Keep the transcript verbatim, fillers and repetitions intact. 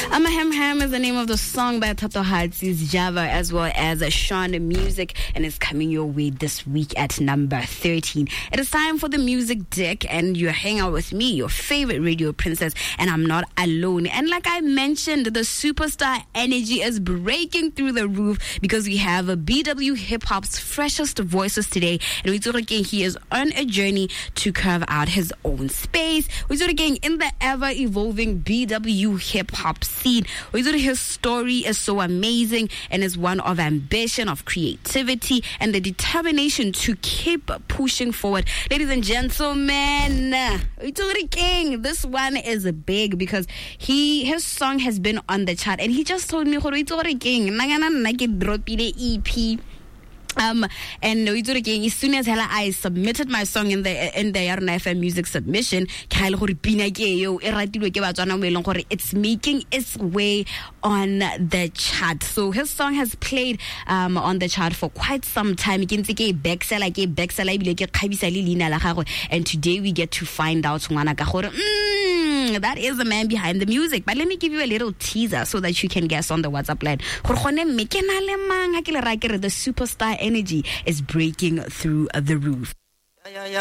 Amahem Ham is the name of the song by Tato Hatsi's Java, as well as Sean Music, and it's coming your way this week at number thirteen. It is time for the Music Dick, and you're hanging out with me, your favorite radio princess, and I'm not alone. And like I mentioned, the superstar energy is breaking through the roof because we have a B W Hip Hop's freshest voices today, and we again he is on a journey to carve out his own space. We again in the ever evolving B W Hip Hop scene. His story is so amazing and is one of ambition, of creativity, and the determination to keep pushing forward. Ladies and gentlemen, King, this one is big because he his song has been on the chart, and he just told me King drop E P. Um, and as soon as I submitted my song in the in the Yarna F M music submission, it's making its way on the chart. So his song has played um on the chart for quite some time. And today we get to find out mm, that is the man behind the music. But let me give you a little teaser so that you can guess on the WhatsApp line. The superstar energy is breaking through the roof.